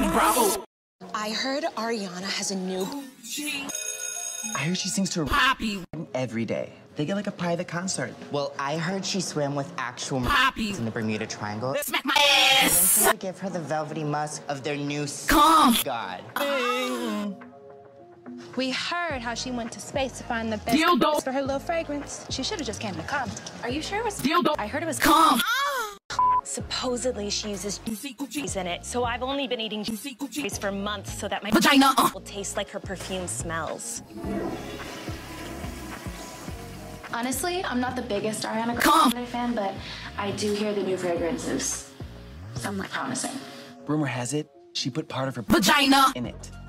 Bravo. I heard Ariana has a new... I heard she sings to Poppy every day. They get like a private concert. Well, I heard she swam with actual Poppy in the Bermuda Triangle. Smack my ass. They give her the velvety musk of their new Come. god. We heard how she went to space to find the best Dildo. for her little fragrance. She should have just came to come. Are you sure it was... Dildo. I heard it was... Come. Supposedly she uses juice in it, so I've only been eating juice for months so that my Vagina. will taste like her perfume smells. Honestly, I'm not the biggest Ariana Come. Grande fan, but I do hear the new fragrances somewhat promising. Rumor has it, she put part of her Vagina in it.